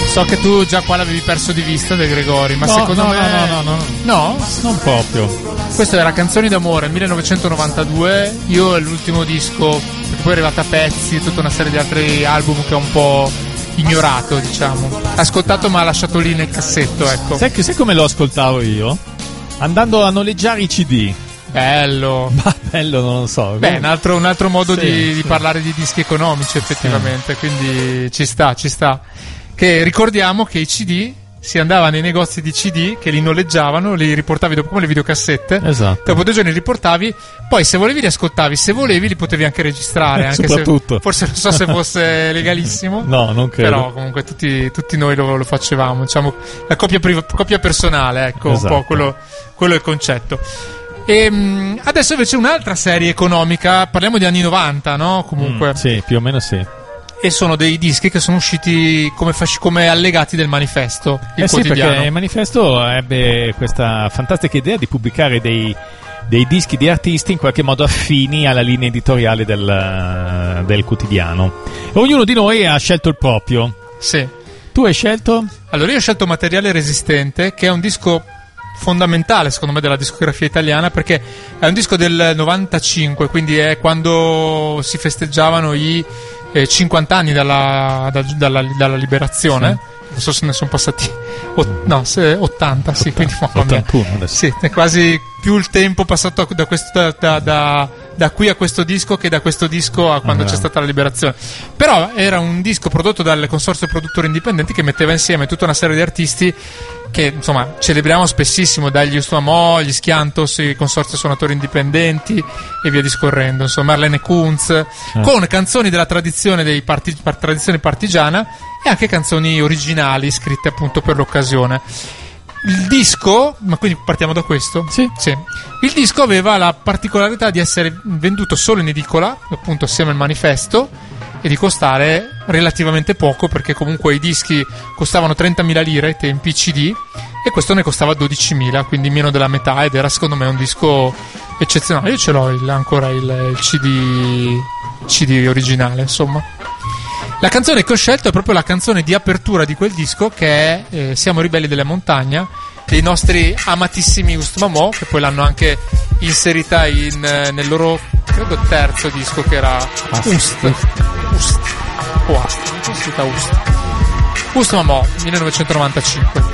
So che tu già qua l'avevi perso di vista, De Gregori, ma secondo me... No, non proprio. Questo era Canzoni d'amore, 1992. Io è l'ultimo disco, perché poi è arrivata a pezzi e tutta una serie di altri album che ho un po' ignorato, diciamo. Ascoltato ma lasciato lì nel cassetto, ecco. Sai come lo ascoltavo io? Andando a noleggiare i CD. Bello. Ma bello, non lo so. Beh, un altro modo sì, di parlare di dischi economici, effettivamente, quindi ci sta. Che ricordiamo che i CD si andava nei negozi di CD che li noleggiavano, li riportavi dopo come le videocassette. Esatto. Dopo 2 giorni li riportavi, poi se volevi li ascoltavi, se volevi li potevi anche registrare, anche soprattutto. se forse non so se fosse legalissimo. No, non credo. Però comunque tutti noi lo facevamo, diciamo la copia personale, ecco, esatto. Un po' quello è il concetto. E adesso invece un'altra serie economica, parliamo di anni 90, no? Comunque. Sì, più o meno sì. E sono dei dischi che sono usciti come allegati del Manifesto, il quotidiano. Sì, perché il Manifesto ebbe questa fantastica idea di pubblicare dei dischi di artisti in qualche modo affini alla linea editoriale del quotidiano. E ognuno di noi ha scelto il proprio. Sì. Tu hai scelto? Allora io ho scelto Materiale Resistente, che è un disco fondamentale secondo me della discografia italiana, perché è un disco del 95, quindi è quando si festeggiavano i 50 anni dalla liberazione. Sì. Non so se ne sono passati 80, sì, quindi 81 adesso. Sì, è quasi più il tempo passato da qui a questo disco che da questo disco a quando c'è stata la liberazione. Però era un disco prodotto dal consorzio produttori indipendenti che metteva insieme tutta una serie di artisti che insomma celebriamo spessissimo, dagli Ustamò, gli Schiantos, i consorzi suonatori indipendenti e via discorrendo, insomma Marlene Kunz, con canzoni della tradizione tradizione partigiana e anche canzoni originali scritte appunto per l'occasione. Il disco, ma quindi partiamo da questo? Sì. Il disco aveva la particolarità di essere venduto solo in edicola, appunto assieme al Manifesto, e di costare relativamente poco, perché comunque i dischi costavano 30.000 lire ai tempi CD e questo ne costava 12.000, quindi meno della metà, ed era secondo me un disco eccezionale. Io ce l'ho ancora il CD originale, insomma. La canzone che ho scelto è proprio la canzone di apertura di quel disco, che è Siamo ribelli della montagna, dei nostri amatissimi Ustmamò, che poi l'hanno anche inserita nel loro, credo, terzo disco, che era Ustmamò 1995.